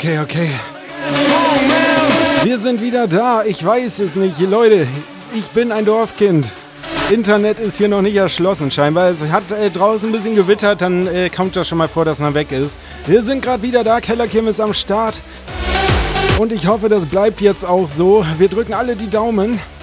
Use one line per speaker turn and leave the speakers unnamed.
Okay. Wir sind wieder da. Ich weiß es nicht. Leute, ich bin ein Dorfkind. Internet ist hier noch nicht erschlossen scheinbar. Es hat draußen ein bisschen gewittert, dann kommt das schon mal vor, dass man weg ist. Wir sind gerade wieder da. Kellerkim ist am Start. Und ich hoffe, das bleibt jetzt auch so. Wir drücken alle die Daumen.